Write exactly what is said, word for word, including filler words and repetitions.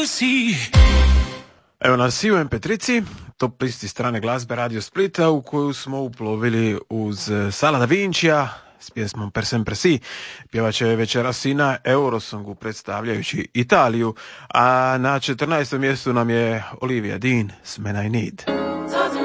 Evo nas i u em pe tri, top listi strane glazbe Radio Splita, u koju smo uplovili uz Sala da Vincija s pjesmom Per sempre si. Pjevaće večeras i na Eurosongu predstavljajući Italiju, a na četrnaestom mjestu nam je Olivia Dean s Man I Need.